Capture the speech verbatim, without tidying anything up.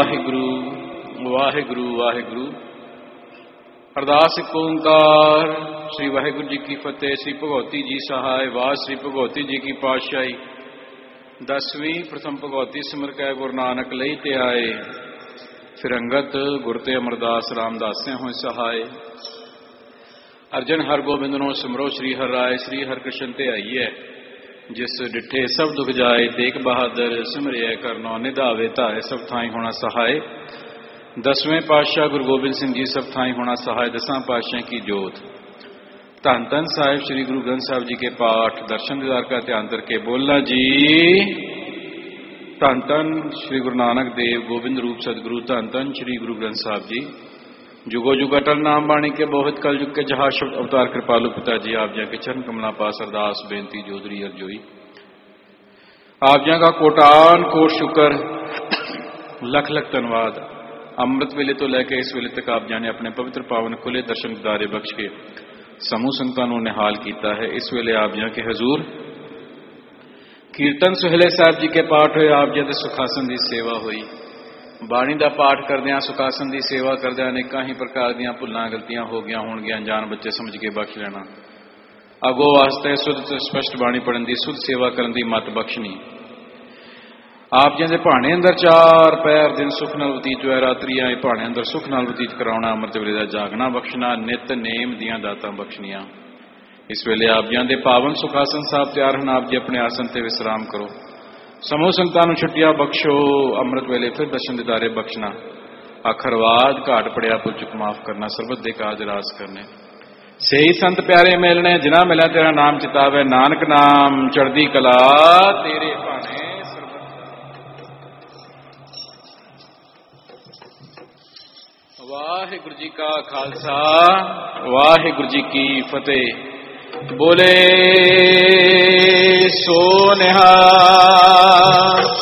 ਵਾਹਿਗੁਰੂ ਵਾਹਿਗੁਰੂ ਵਾਹਿਗੁਰੂ। ਅਰਦਾਸ ਇੱਕ ਓਂਕਾਰ। ਸ੍ਰੀ ਵਾਹਿਗੁਰੂ ਜੀ ਕੀ ਫਤਿਹ। ਸ੍ਰੀ ਭਗਵਤੀ ਜੀ ਸਹਾਇ। ਵਾਹ ਸ੍ਰੀ ਭਗਵਤੀ ਜੀ ਕੀ ਪਾਤਸ਼ਾਹੀ। ਦਸਵੀਂ ਪ੍ਰਥਮ ਭਗਵਤੀ ਸਿਮਰ ਕੈ ਗੁਰੂ ਨਾਨਕ ਲਈ ਤੇ ਆਏ। ਫਿਰ ਅੰਗਤ ਗੁਰ ਤੇ ਅਮਰਦਾਸ ਰਾਮਦਾਸਿਆ ਹੋਏ ਸਹਾਇ। ਅਰਜਨ ਹਰ ਗੋਬਿੰਦ ਨੂੰ ਸਿਮਰੋ ਸ੍ਰੀ ਹਰਿ ਰਾਏ। ਸ੍ਰੀ ਹਰਿ ਕ੍ਰਿਸ਼ਨ ਤੇ ਆਈਐ ਜਿਸ ਡਿਠੇ ਸਭ ਦੁਖ ਜਾਏ। ਤੇਗ ਬਹਾਦਰ ਸਿਮਰਿਐ ਕਰਨੋ ਨਿਧਾਵੇ ਧਾਏ। ਸਭ ਥਾਈ ਹੋਣਾ ਸਹਾਇ। ਦਸਵੇਂ ਪਾਤਸ਼ਾਹ ਗੁਰੂ ਗੋਬਿੰਦ ਸਿੰਘ ਜੀ ਸਭ ਥਾਈ ਹੋਣਾ ਸਹਾਇ। ਦਸਾਂ ਪਾਤਸ਼ਾਹ ਕੀ ਜੋਤ। ਧੰਨ ਧੰਨ ਸਾਹਿਬ ਸ੍ਰੀ ਗੁਰੂ ਗ੍ਰੰਥ ਸਾਹਿਬ ਜੀ ਕੇ ਪਾਠ ਦਰਸ਼ਨ ਦੀਦਾਰ का ध्यान करके बोलना जी। ਧੰਨ ਧੰਨ श्री गुरु नानक देव गोविंद रूप सतगुरु। धन धन श्री गुरु ग्रंथ साहब जी। जुगो जुग अटल नाम बाणी के बहुत कल युग के जहाज शब्द अवतार कृपालु पिता जी। आप जहाँ के चरण कमला पास अरदास बेनती जोदरी अर्जोई। आप जहाँ का कोटान कोट शुक्र लख लख धन्यवाद। अमृत वेले तो लैके इस वेले तक आप जाने अपने पवित्र पावन खुले दर्शन दारे बख्श के समूह संतां नूं निहाल कीता है। इस वेले आप जहाँ के हजूर कीर्तन सुहेले साहब जी के पाठ होए। आप जी दे सुखासन की सेवा हुई। बाणी का पाठ करदियां सुखासन की सेवा करदियां अनेकां ही प्रकार दीयां भुल्लां गलतियां हो गईयां होणगीयां। जान बच्चे समझ के बख्श लेना। अगो वास्ते शुद्ध ते स्पष्ट बाणी पढ़न की शुद्ध सेवा करन की मत बख्शनी। आप जी दे भाणे अंदर चार पैर दिन सुख नाल बतीत होए। रात्रि आए भाणे अंदर सुख नाल बतीत कराउणा। अमृत वेले दा जागना बख्शना। नित नेम दियां दातां बख्शनियां। इस वेले आप जी दे पावन सुखासन साहब तैयार हैं। आप जी अपने आसन ते विश्राम करो। समूह संतां नूं छुट्टियां बख्शो। अमृत वेले फिर दर्शन दीदारे बख्शना। आखरवाद घाट पड़िया भुल चुक माफ करना। सरबत दे काज रास करने। सही संत प्यारे मिलने जिन्हां मिलिया तेरा नाम चितावे। नानक नाम चढ़दी कला तेरे भाने। वाहिगुरु जी का खालसा वाहिगुरु जी की फतेह। बोले सो निहाल।